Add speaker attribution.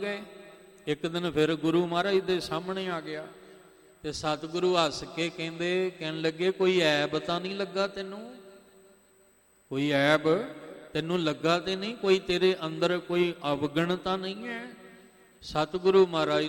Speaker 1: ਗਏ। ਇੱਕ ਦਿਨ ਫਿਰ ਗੁਰੂ ਮਹਾਰਾਜ ਦੇ ਸਾਹਮਣੇ ਆ ਗਿਆ ਤੇ ਸਤਿਗੁਰੂ ਹੱਸ ਕੇ ਕਹਿਣ ਲੱਗੇ, ਕੋਈ ਐਬ ਤਾਂ ਨਹੀਂ ਲੱਗਾ ਤੈਨੂੰ? ਕੋਈ ਐਬ ਤੈਨੂੰ ਲੱਗਾ ਤੇ ਨਹੀਂ? ਕੋਈ ਤੇਰੇ ਅੰਦਰ ਕੋਈ ਅਵਗਣ ਤਾਂ ਨਹੀਂ ਹੈ? ਸਤਿਗੁਰੂ ਮਹਾਰਾਜ